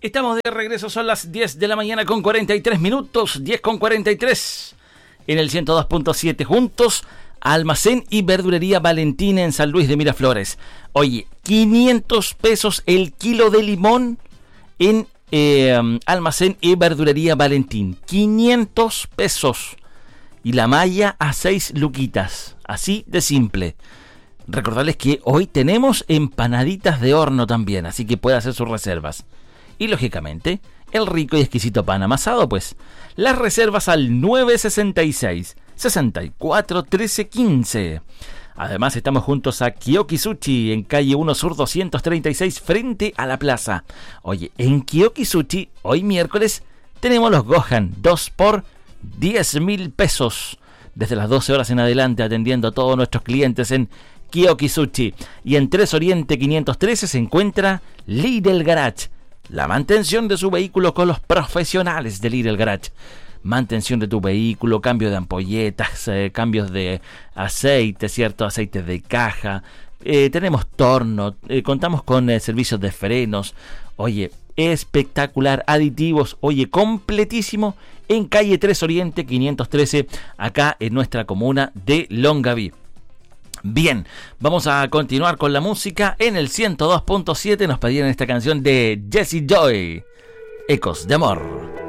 Estamos de regreso, son las 10 de la mañana con 43 minutos, 10 con 43, en el 102.7, juntos, Almacén y Verdulería Valentín en San Luis de Miraflores. Oye, 500 pesos el kilo de limón en Almacén y Verdulería Valentín. 500 pesos. Y la malla a 6 luquitas. Así de simple. Recordarles que hoy tenemos empanaditas de horno también, así que puede hacer sus reservas. Y lógicamente, el rico y exquisito pan amasado, pues. Las reservas al 966 64 13 15. Además, estamos juntos a Kiyoki Sushi, en calle 1 Sur 236, frente a la plaza. Oye, en Kiyoki Sushi, hoy miércoles, tenemos los Gohan 2 por 10.000 pesos. Desde las 12 horas en adelante, atendiendo a todos nuestros clientes en Kiyoki Sushi. Y en 3 Oriente 513 se encuentra Lidl Garage. La mantención de su vehículo con los profesionales de Lidl Garage. Mantención de tu vehículo, cambio de ampolletas, cambios de aceite, ¿cierto? Aceites de caja. Tenemos torno, contamos con servicios de frenos. Oye, espectacular, aditivos, oye, completísimo, en calle 3 Oriente 513, acá en nuestra comuna de Longaví. Bien, vamos a continuar con la música. En el 102.7 nos pedían esta canción de Jessie Joy, Ecos de Amor.